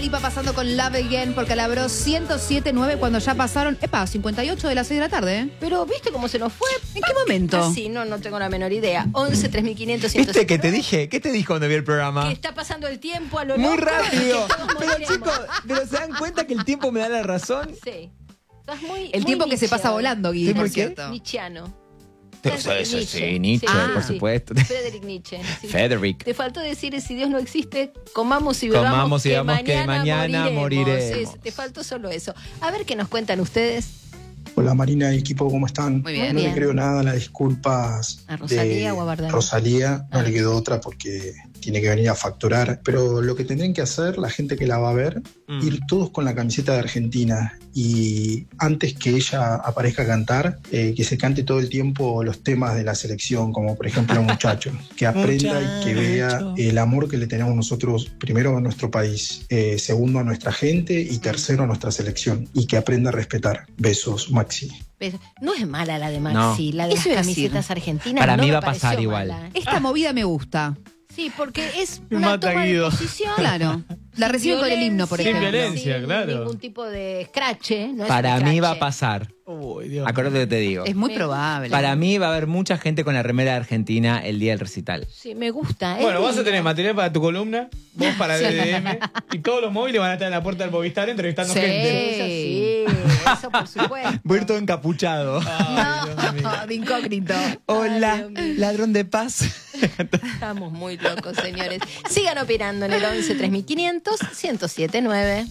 Lipa pasando con Love Again por Calabro 107.9 cuando ya pasaron, 58 de las 6 de la tarde, ¿eh? Pero ¿viste cómo se nos fue? ¿En qué momento? Sí, no tengo la menor idea. 11 3500 ¿Viste que te dije? ¿Qué te dije cuando vi el programa? Que está pasando el tiempo a lo Muy loco, rápido. que todos Pero moriremos. chicos, ¿pero se dan cuenta que el tiempo me da la razón? Sí. Estás muy, El muy tiempo que se pasa Nietzsche. volando, Guille, ¿Sí, por muy qué? cierto. Nietzscheano. Eso sí, Nietzsche, por supuesto. Friedrich Nietzsche. Sí. Frederick. Te faltó decir, si Dios no existe, comamos y bebamos, Comamos y bebamos, que mañana moriremos. Te faltó solo eso. A ver qué nos cuentan ustedes. Hola Marina y equipo, ¿cómo están? Muy bien. No Muy le bien. creo nada a las disculpas ¿A Rosalía o a Bardem? Rosalía, no le quedó otra porque tiene que venir a facturar. Pero lo que tendrían que hacer, la gente que la va a ver, ir todos con la camiseta de Argentina. Y antes que ella aparezca a cantar, que se cante todo el tiempo los temas de la selección, como por ejemplo Muchacho. Que aprenda y que vea el amor que le tenemos nosotros, primero a nuestro país, segundo a nuestra gente y tercero a nuestra selección. Y que aprenda a respetar. Besos, Maxi. Pero no es mala la de Maxi, No. la de las Eso iba a camisetas argentinas. Para no mí me va a pasar pareció igual. mala. Esta movida me gusta. Sí, porque es Me una mata toma de Guido. posición. Claro. La reciben con el himno, por Sin ejemplo. violencia, sin claro. ningún tipo de escrache. No es Para un mí va a escrache. pasar. Uy, Dios. Acuérdate que te digo. Es muy probable. Para mí va a haber mucha gente con la remera de Argentina el día del recital. Sí, me gusta. Bueno, es vas a lindo. tener material para tu columna, vos para DDM, y todos los móviles van a estar en la puerta del Movistar entrevistando Sí. gente. Eso sí, eso por supuesto. Voy a ir todo encapuchado. Ay, Dios mío. De incógnito. Hola, Dios mío. ladrón de paz. Estamos muy locos, señores. Sigan opinando en el 11 3500 1079.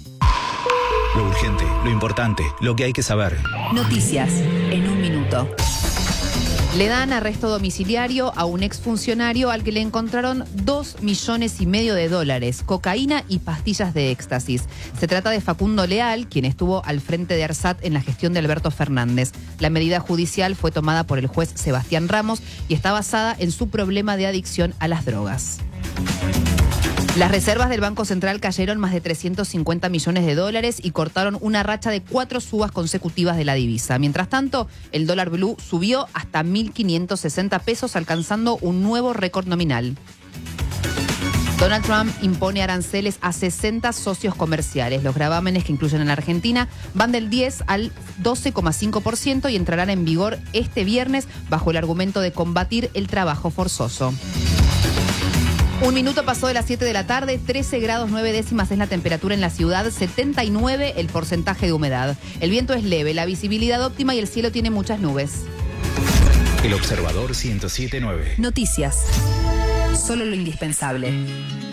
Lo urgente, lo importante, lo que hay que saber. Noticias en un minuto. Le dan arresto domiciliario a un exfuncionario al que le encontraron $2,5 millones, cocaína y pastillas de éxtasis. Se trata de Facundo Leal, quien estuvo al frente de ARSAT en la gestión de Alberto Fernández. La medida judicial fue tomada por el juez Sebastián Ramos y está basada en su problema de adicción a las drogas. Las reservas del Banco Central cayeron más de $350 millones y cortaron una racha de 4 subas consecutivas de la divisa. Mientras tanto, el dólar blue subió hasta 1.560 pesos, alcanzando un nuevo récord nominal. Donald Trump impone aranceles a 60 socios comerciales. Los gravámenes que incluyen a la Argentina van del 10 al 12,5% y entrarán en vigor este viernes bajo el argumento de combatir el trabajo forzoso. Un minuto pasó de las 7 de la tarde, 13 grados 9 décimas es la temperatura en la ciudad, 79 el porcentaje de humedad. El viento es leve, la visibilidad óptima y el cielo tiene muchas nubes. El Observador 107.9. Noticias. Solo lo indispensable.